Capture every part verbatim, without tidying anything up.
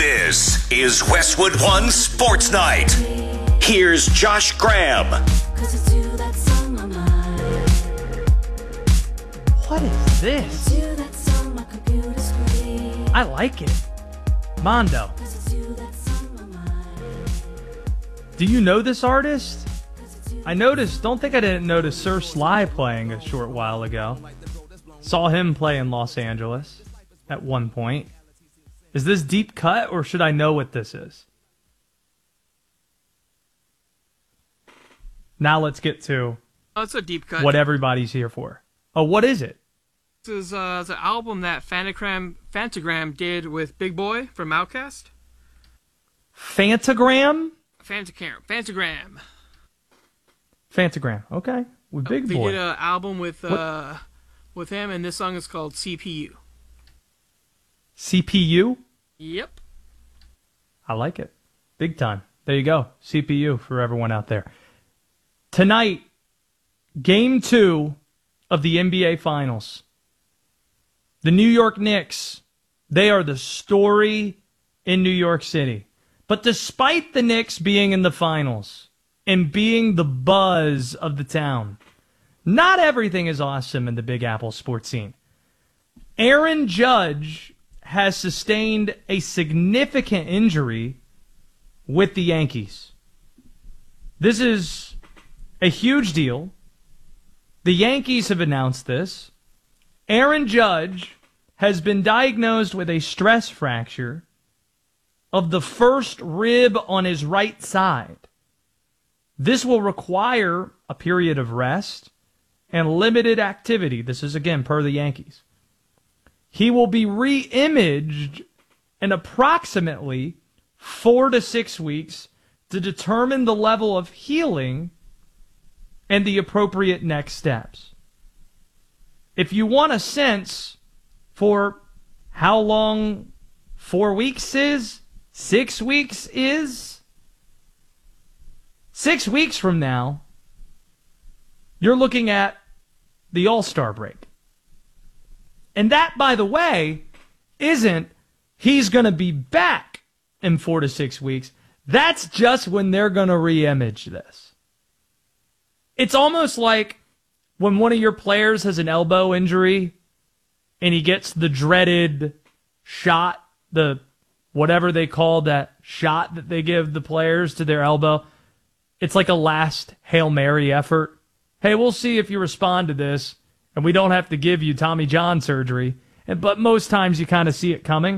This is Westwood One Sports Night. Here's Josh Graham. What is this? I like it. Mondo. Do you know this artist? I noticed, don't think I didn't notice Sir Sly playing a short while ago. Saw him play in Los Angeles at one point. Is this deep cut, or should I know what this is? Now let's get to Oh, it's a deep cut. what everybody's here for. Oh, what is it? This is uh, the album that Fantagram, Fantagram did with Big Boy from Outkast. Fantagram? Fantagram. Fantagram. Fantagram. Okay. With Big they Boy. They did an album with uh, with him, and this song is called C P U. C P U? Yep. I like it. Big time. There you go. C P U for everyone out there. Tonight, game two of the N B A Finals. The New York Knicks, they are the story in New York City. But despite the Knicks being in the finals and being the buzz of the town, not everything is awesome in the Big Apple sports scene. Aaron Judge has sustained a significant injury with the Yankees. This is a huge deal. The Yankees have announced this. Aaron Judge has been diagnosed with a stress fracture of the first rib on his right side. This will require a period of rest and limited activity. This is, again, per the Yankees. He will be re-imaged in approximately four to six weeks to determine the level of healing and the appropriate next steps. If you want a sense for how long four weeks is, six weeks is, six weeks from now, you're looking at the All-Star break. And that, by the way, isn't he's going to be back in four to six weeks. That's just when they're going to re-image this. It's almost like when one of your players has an elbow injury and he gets the dreaded shot, the whatever they call that shot that they give the players to their elbow. It's like a last Hail Mary effort. Hey, we'll see if you respond to this, and we don't have to give you Tommy John surgery. And, but most times you kind of see it coming.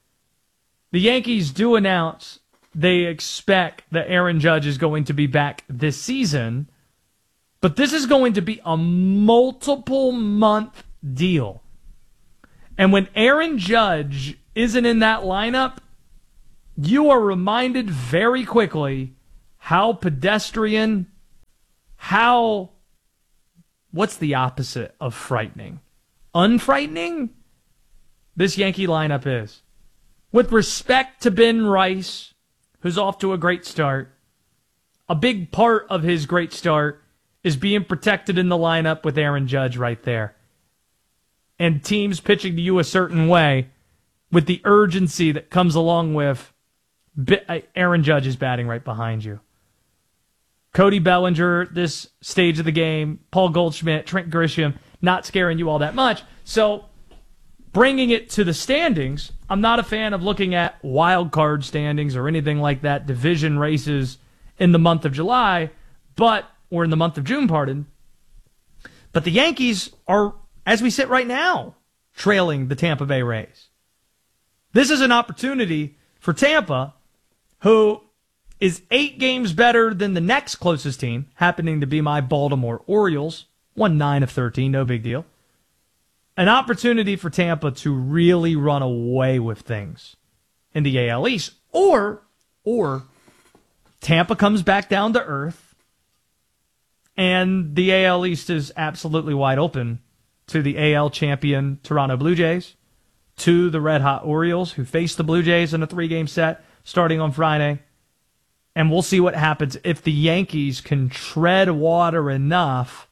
The Yankees do announce they expect that Aaron Judge is going to be back this season, but this is going to be a multiple month deal. And when Aaron Judge isn't in that lineup, you are reminded very quickly how pedestrian, how, what's the opposite of frightening? Unfrightening? This Yankee lineup is. With respect to Ben Rice, who's off to a great start, a big part of his great start is being protected in the lineup with Aaron Judge right there. And teams pitching to you a certain way with the urgency that comes along with Aaron Judge is batting right behind you. Cody Bellinger, this stage of the game, Paul Goldschmidt, Trent Grisham, not scaring you all that much. So bringing it to the standings, I'm not a fan of looking at wild card standings or anything like that, division races in the month of July, but or in the month of June, pardon. But the Yankees are, as we sit right now, trailing the Tampa Bay Rays. This is an opportunity for Tampa, who is eight games better than the next closest team, happening to be my Baltimore Orioles, won nine of thirteen, no big deal. An opportunity for Tampa to really run away with things in the A L East. Or, or Tampa comes back down to earth, and the A L East is absolutely wide open to the A L champion Toronto Blue Jays, to the red-hot Orioles, who face the Blue Jays in a three-game set starting on Friday. And we'll see what happens if the Yankees can tread water enough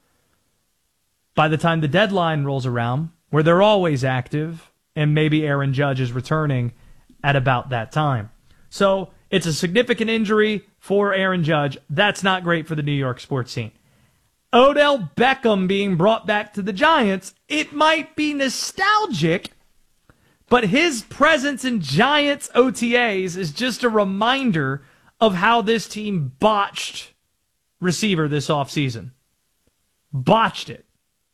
by the time the deadline rolls around, where they're always active, and maybe Aaron Judge is returning at about that time. So it's a significant injury for Aaron Judge. That's not great for the New York sports scene. Odell Beckham being brought back to the Giants, it might be nostalgic, but his presence in Giants O T As is just a reminder of how this team botched receiver this offseason. Botched it.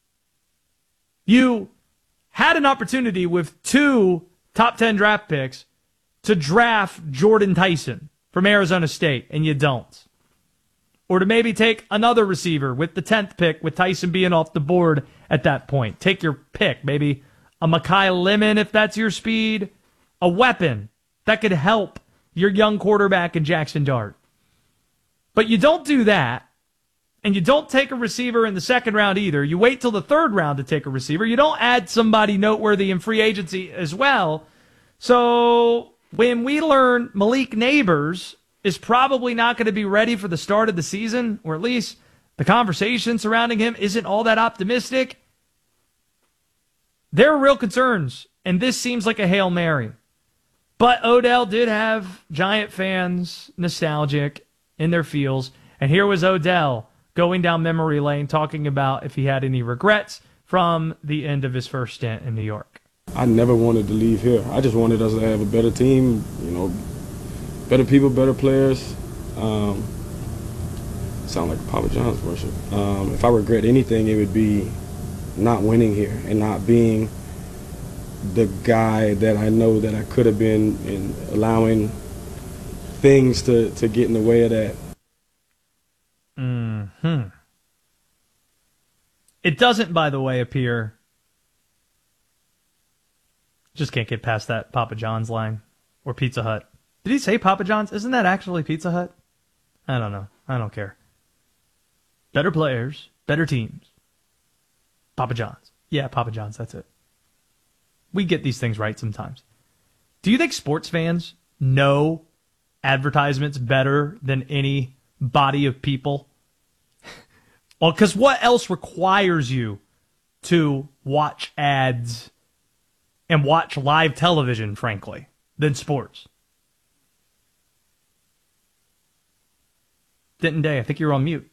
You had an opportunity with two top ten draft picks to draft Jordan Tyson from Arizona State, and you don't. Or to maybe take another receiver with the tenth pick, with Tyson being off the board at that point. Take your pick. Maybe a Mekhi Lemon, if that's your speed. A weapon that could help your young quarterback in Jackson Dart. But you don't do that, and you don't take a receiver in the second round either. You wait till the third round to take a receiver. You don't add somebody noteworthy in free agency as well. So when we learn Malik Neighbors is probably not going to be ready for the start of the season, or at least the conversation surrounding him isn't all that optimistic, there are real concerns, and this seems like a Hail Mary. But Odell did have Giant fans nostalgic in their feels, and here was Odell going down memory lane talking about if he had any regrets from the end of his first stint in New York. I never wanted to leave here. I just wanted us to have a better team, you know, better people, better players. Um, sound like Papa John's worship. Um, if I regret anything, it would be not winning here and not being the guy that I know that I could have been, and allowing things to, to get in the way of that. Hmm. It doesn't, by the way, appear. Just can't get past that Papa John's line or Pizza Hut. Did he say Papa John's? Isn't that actually Pizza Hut? I don't know. I don't care. Better players, better teams. Papa John's. Yeah, Papa John's, that's it. We get these things right sometimes. Do you think sports fans know advertisements better than any body of people? Well, because what else requires you to watch ads and watch live television, frankly, than sports? Denton Day, I think you're on mute.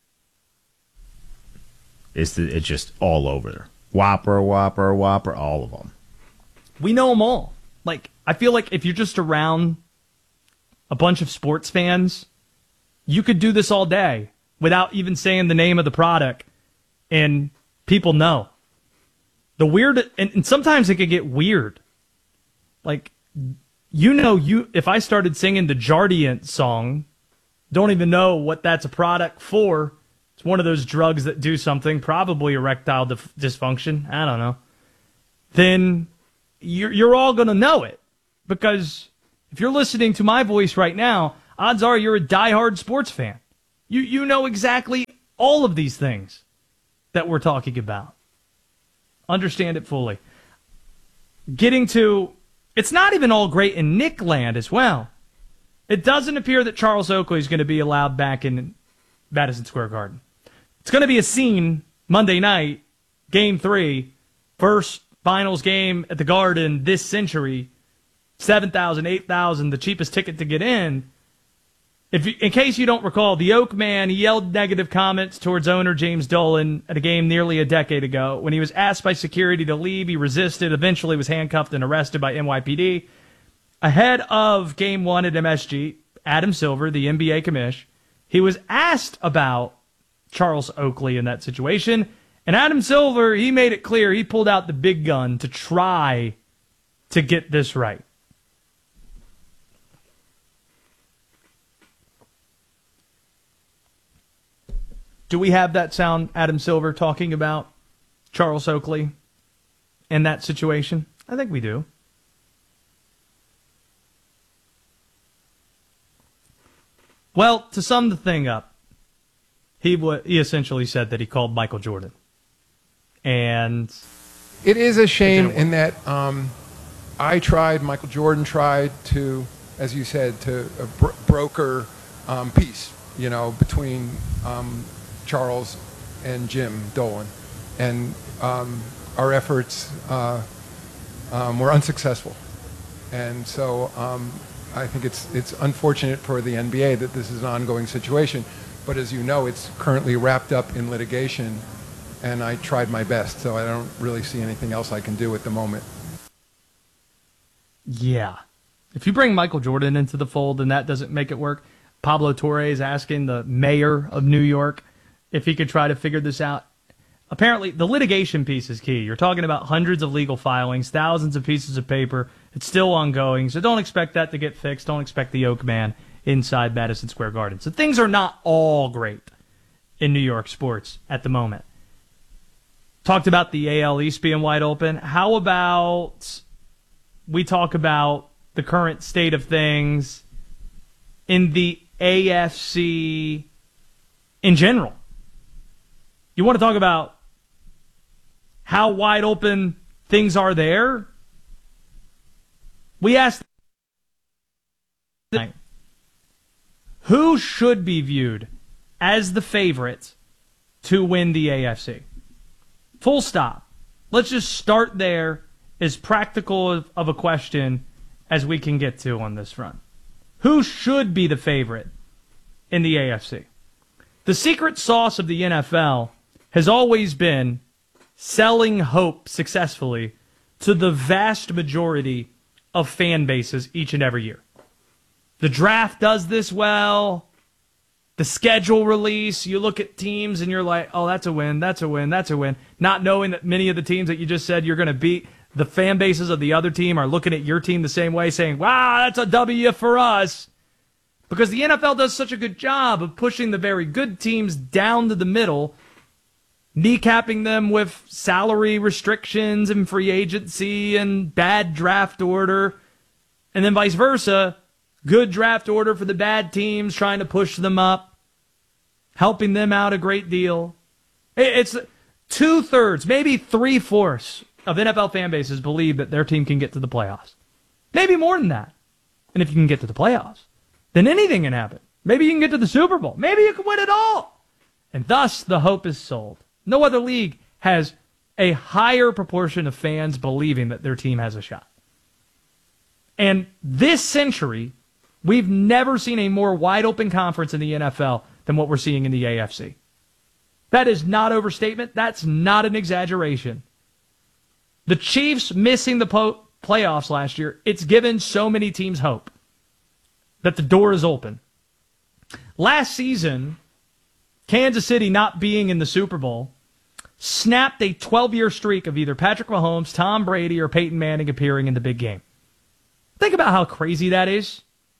It's, the, it's just all over there. Whopper, Whopper, Whopper, all of them. We know them all. Like, I feel like if you're just around a bunch of sports fans, you could do this all day without even saying the name of the product, and people know. The weird, and, and sometimes it could get weird. Like, you know, you if I started singing the Jardiant song, don't even know what that's a product for. It's one of those drugs that do something, probably erectile dif- dysfunction. I don't know. Then you're, you're all going to know it. Because if you're listening to my voice right now, odds are you're a diehard sports fan. You, you know exactly all of these things that we're talking about. Understand it fully. Getting to, it's not even all great in Nick land as well. It doesn't appear that Charles Oakley is going to be allowed back in Madison Square Garden. It's going to be a scene Monday night, game three, first finals game at the Garden this century, seven thousand, eight thousand, the cheapest ticket to get in. If you, in case you don't recall, the Oak Man, he yelled negative comments towards owner James Dolan at a game nearly a decade ago. When he was asked by security to leave, he resisted, eventually was handcuffed and arrested by N Y P D. Ahead of game one at M S G, Adam Silver, the N B A commish, he was asked about Charles Oakley in that situation, and Adam Silver, he made it clear he pulled out the big gun to try to get this right. Do we have that sound, Adam Silver, talking about Charles Oakley in that situation? I think we do. Well, to sum the thing up, he w- he essentially said that he called Michael Jordan. And it is a shame in that um, I tried, Michael Jordan tried to, as you said, to uh, bro- broker um, peace, you know, between um, Charles and Jim Dolan. And um, our efforts uh, um, were unsuccessful. And so um, I think it's it's unfortunate for the N B A that this is an ongoing situation. But as you know, it's currently wrapped up in litigation, and I tried my best, so I don't really see anything else I can do at the moment. Yeah. If you bring Michael Jordan into the fold and that doesn't make it work, Pablo Torre is asking the mayor of New York if he could try to figure this out. Apparently, the litigation piece is key. You're talking about hundreds of legal filings, thousands of pieces of paper. It's still ongoing, so don't expect that to get fixed. Don't expect the Oak Man inside Madison Square Garden. So things are not all great in New York sports at the moment. Talked about the A L East being wide open. How about we talk about the current state of things in the A F C in general? You want to talk about how wide open things are there? We asked, who should be viewed as the favorite to win the A F C? Full stop. Let's just start there, as practical of, of a question as we can get to on this front. Who should be the favorite in the A F C? The secret sauce of the N F L has always been selling hope successfully to the vast majority of fan bases each and every year. The draft does this well. The schedule release, you look at teams and you're like, oh, that's a win, that's a win, that's a win. Not knowing that many of the teams that you just said you're going to beat, the fan bases of the other team are looking at your team the same way, saying, wow, that's a W for us. Because the N F L does such a good job of pushing the very good teams down to the middle, kneecapping them with salary restrictions and free agency and bad draft order, and then vice versa, good draft order for the bad teams, trying to push them up, helping them out a great deal. It's two-thirds, maybe three-fourths of N F L fan bases believe that their team can get to the playoffs. Maybe more than that. And if you can get to the playoffs, then anything can happen. Maybe you can get to the Super Bowl. Maybe you can win it all. And thus, the hope is sold. No other league has a higher proportion of fans believing that their team has a shot. And this century, we've never seen a more wide-open conference in the N F L than what we're seeing in the A F C. That is not overstatement. That's not an exaggeration. The Chiefs missing the po- playoffs last year, it's given so many teams hope that the door is open. Last season, Kansas City not being in the Super Bowl snapped a twelve-year streak of either Patrick Mahomes, Tom Brady, or Peyton Manning appearing in the big game. Think about how crazy that is.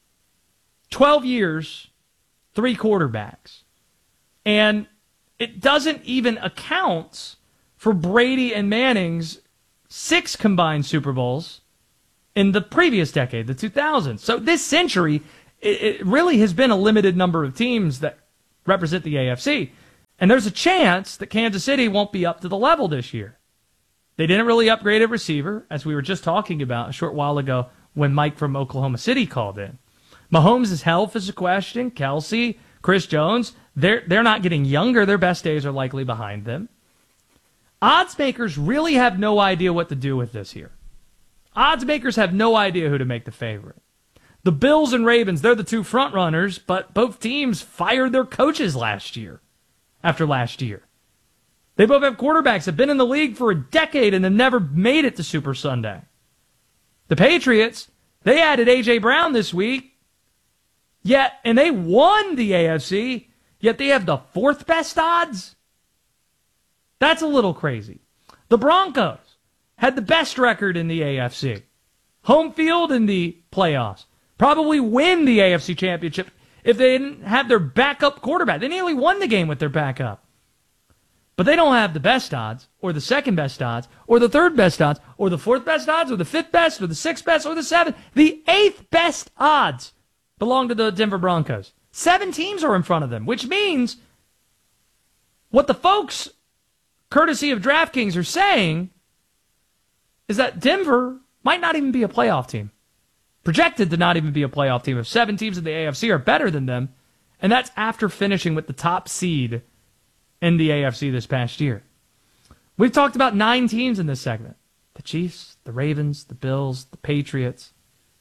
twelve years, three quarterbacks. And it doesn't even account for Brady and Manning's six combined Super Bowls in the previous decade, the two thousands. So this century, it, it really has been a limited number of teams that represent the A F C. And there's a chance that Kansas City won't be up to the level this year. They didn't really upgrade a receiver, as we were just talking about a short while ago when Mike from Oklahoma City called in. Mahomes' health is a question. Kelsey, Chris Jones, they're, they're not getting younger. Their best days are likely behind them. Odds makers really have no idea what to do with this here. Odds makers have no idea who to make the favorite. The Bills and Ravens, they're the two front runners, but both teams fired their coaches last year, after last year. They both have quarterbacks that have been in the league for a decade and have never made it to Super Sunday. The Patriots, they added A J Brown this week, yet, and they won the A F C, yet they have the fourth best odds? That's a little crazy. The Broncos had the best record in the A F C. Home field in the playoffs. Probably win the A F C championship if they didn't have their backup quarterback. They nearly won the game with their backup. But they don't have the best odds, or the second best odds, or the third best odds, or the fourth best odds, or the fifth best, or the sixth best, or the seventh. The eighth best odds belong to the Denver Broncos. Seven teams are in front of them, which means what the folks, courtesy of DraftKings, are saying is that Denver might not even be a playoff team. Projected to not even be a playoff team if seven teams in the A F C are better than them, and that's after finishing with the top seed in the A F C this past year. We've talked about nine teams in this segment. The Chiefs, the Ravens, the Bills, the Patriots,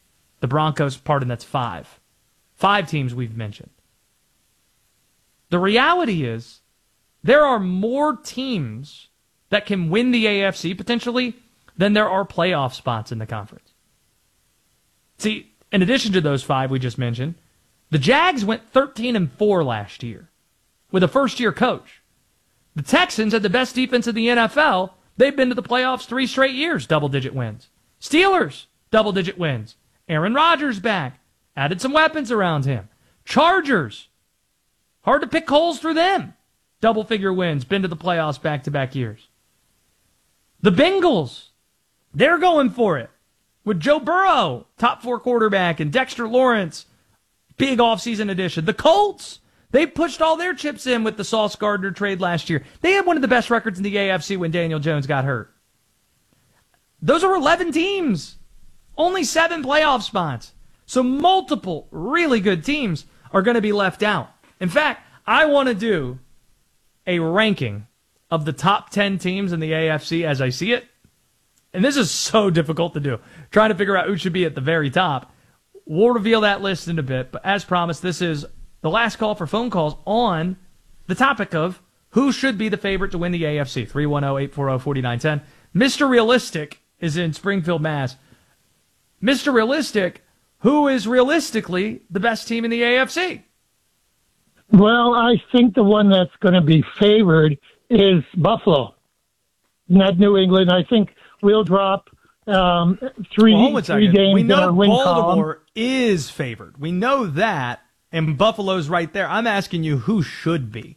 The Broncos, pardon, that's five. Five teams we've mentioned. The reality is there are more teams that can win the A F C potentially than there are playoff spots in the conference. See, in addition to those five we just mentioned, the Jags went thirteen and four last year with a first-year coach. The Texans had the best defense in the N F L. They've been to the playoffs three straight years, double-digit wins. Steelers, double-digit wins. Aaron Rodgers back. Added some weapons around him. Chargers, hard to pick holes through them. Double-figure wins, been to the playoffs back-to-back years. The Bengals, they're going for it. With Joe Burrow, top four quarterback, and Dexter Lawrence, big offseason addition. The Colts, they pushed all their chips in with the Sauce Gardner trade last year. They had one of the best records in the A F C when Daniel Jones got hurt. Those are eleven teams. Only seven playoff spots. So multiple really good teams are going to be left out. In fact, I want to do a ranking of the top ten teams in the A F C as I see it. And this is so difficult to do. Trying to figure out who should be at the very top. We'll reveal that list in a bit. But as promised, this is the last call for phone calls on the topic of who should be the favorite to win the A F C. three one zero, eight four zero, four nine one zero. Mister Realistic is in Springfield, Mass. Mister Realistic, who is realistically the best team in the A F C? Well, I think the one that's going to be favored is Buffalo, not New England. I think we'll drop um, three, well, hold three on games we in know our win Baltimore column. is favored. We know that, and Buffalo's right there. I'm asking you who should be.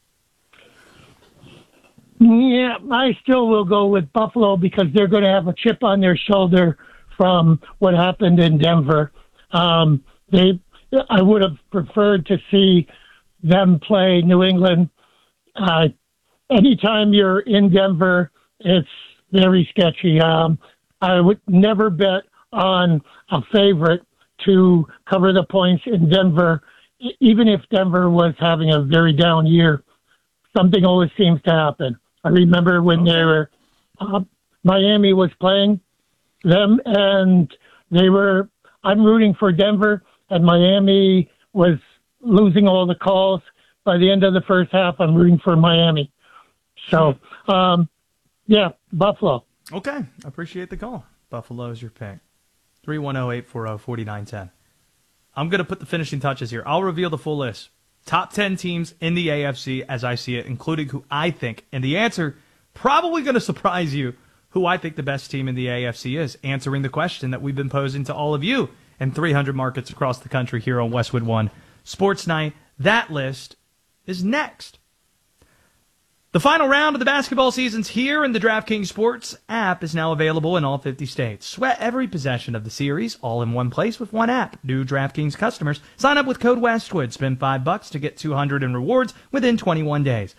Yeah, I still will go with Buffalo because they're going to have a chip on their shoulder from what happened in Denver. Um, they, I would have preferred to see them play New England. Uh, anytime you're in Denver, it's very sketchy. Um, I would never bet on a favorite to cover the points in Denver, e- even if Denver was having a very down year. Something always seems to happen. I remember when Okay. they were, uh, Miami was playing them, and they were, I'm rooting for Denver, and Miami was losing all the calls. By the end of the first half, I'm rooting for Miami. So, um, yeah, Buffalo. Okay, I appreciate the call. Buffalo's your pick. three one zero, eight four zero, four nine one zero. I'm going to put the finishing touches here. I'll reveal the full list. Top ten teams in the A F C as I see it, including who I think. And the answer, probably going to surprise you, who I think the best team in the A F C is, answering the question that we've been posing to all of you in three hundred markets across the country here on Westwood One Sports Night. That list is next. The final round of the basketball season's here, and the DraftKings Sports app is now available in all fifty states. Sweat every possession of the series all in one place with one app. New DraftKings customers sign up with code Westwood. Spend five bucks to get two hundred in rewards within twenty-one days.